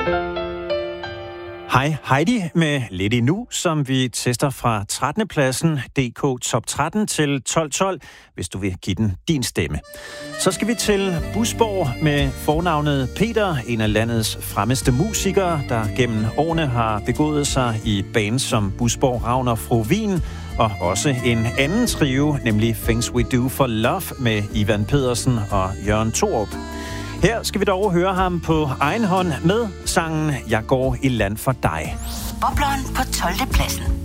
Hej Heidi med Lidt Endnu, som vi tester fra 13. pladsen DK Top 13 til 12.12, hvis du vil give den din stemme. Så skal vi til Busborg med fornavnet Peter, en af landets fremmeste musikere, der gennem årene har begået sig i bands som Busborg, Ravn og Fru Wien, og også en anden trio, nemlig Things We Do For Love med Ivan Pedersen og Jørgen Thorup. Her skal vi dog høre ham på egen hånd med sangen Jeg går i land for dig. Bobleren på 12. pladsen.